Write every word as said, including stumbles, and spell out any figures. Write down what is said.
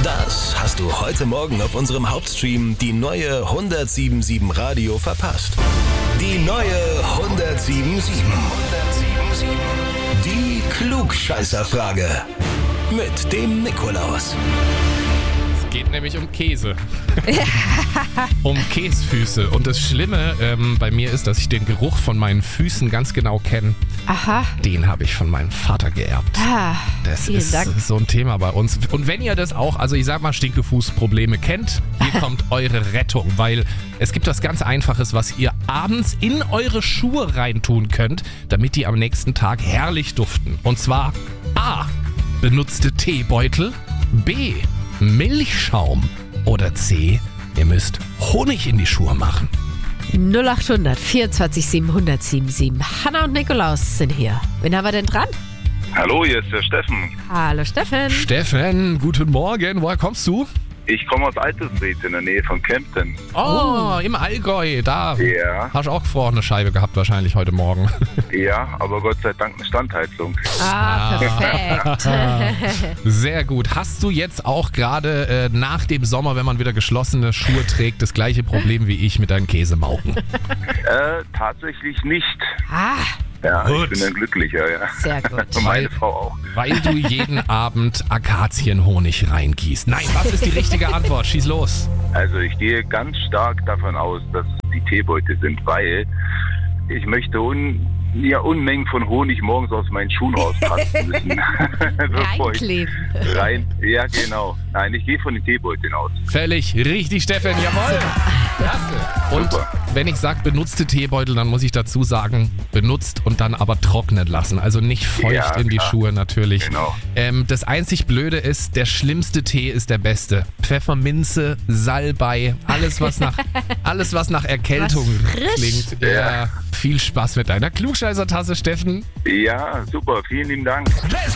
Das hast du heute Morgen auf unserem Hauptstream Die neue hundertsiebenundsiebzig Radio verpasst. Die neue hundertsiebenundsiebzig. Die Klugscheißerfrage. Mit dem Nikolaus. Es geht nämlich um Käse. Um Käsfüße. Und das Schlimme ähm, bei mir ist, dass ich den Geruch von meinen Füßen ganz genau kenne. Aha. Den habe ich von meinem Vater geerbt. Ah, Das vielen ist Dank. so ein Thema bei uns. Und wenn ihr das auch, also ich sag mal, Stinkefußprobleme kennt, hier kommt eure Rettung. Weil es gibt was ganz Einfaches, was ihr abends in eure Schuhe reintun könnt, damit die am nächsten Tag herrlich duften. Und zwar A. Benutzte Teebeutel. B. Milchschaum. Oder C. Ihr müsst Honig in die Schuhe machen. null acht hundert vierundzwanzig siebenhundert siebenundsiebzig. Hanna und Nikolaus sind hier. Wen haben wir denn dran? Hallo, hier ist der Steffen. Hallo Steffen. Steffen, guten Morgen. Woher kommst du? Ich komme aus Altusried in der Nähe von Kempten. Oh, im Allgäu. Da Ja, hast du auch vorher eine Scheibe gehabt wahrscheinlich heute Morgen. ja, aber Gott sei Dank eine Standheizung. Ah, perfekt. Sehr gut. Hast du jetzt auch gerade äh, nach dem Sommer, wenn man wieder geschlossene Schuhe trägt, das gleiche Problem wie ich mit deinen Käsemauken? Äh, tatsächlich nicht. Ah, Ja, Gut. ich bin ein Glücklicher, ja. sehr gut. Und meine Weil- Frau auch. Weil du jeden Abend Akazienhonig reingießt. Nein, was ist die richtige Antwort? Schieß los. Also ich gehe ganz stark davon aus, dass es die Teebeutel sind, weil ich möchte un ja, Unmengen von Honig morgens aus meinen Schuhen rauskratzen müssen. Bevor ich Reinkleben. rein. Ja, genau. Nein, ich gehe von den Teebeuteln aus. Völlig richtig, Steffen. Jawohl. Klasse. Und Super. wenn ich sage benutzte Teebeutel, dann muss ich dazu sagen, benutzt und dann aber trocknen lassen. Also nicht feucht Ja, in die klar. Schuhe natürlich. Genau. Ähm, das einzig Blöde ist, der schlimmste Tee ist der beste. Pfefferminze, Salbei, alles was nach, alles, was nach Erkältung Was frisch. klingt. Ja. Ja. Viel Spaß mit deiner Klugscheißer-Tasse, Steffen. Ja, super. Vielen lieben Dank. Let's